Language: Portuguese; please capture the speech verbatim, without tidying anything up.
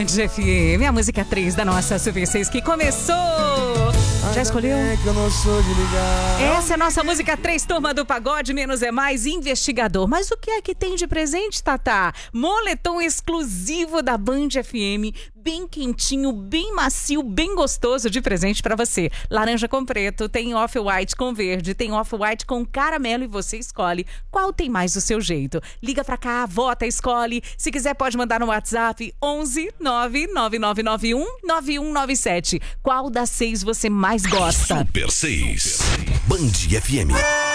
Band F M, a música três da nossa Super seis que começou. Já escolheu? Que eu não sou de ligar. Essa é a nossa música três, Turma do Pagode, Menos é Mais, Investigador. Mas o que é que tem de presente, Tatá? Moletom exclusivo da Band F M, bem quentinho, bem macio, bem gostoso de presente pra você. Laranja com preto, tem off-white com verde, tem off-white com caramelo e você escolhe qual tem mais do seu jeito. Liga pra cá, vota, escolhe. Se quiser pode mandar no WhatsApp onze nove nove nove nove um nove um nove sete. Qual das seis você mais gosta? Super seis, Band F M.